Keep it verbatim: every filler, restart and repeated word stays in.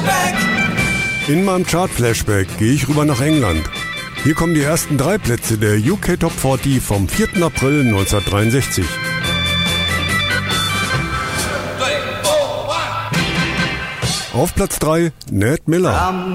In meinem Chart-Flashback gehe ich rüber nach England. Hier kommen die ersten drei Plätze der U K Top vierzig vom vierten April neunzehnhundertdreiundsechzig. Auf Platz drei Ned Miller.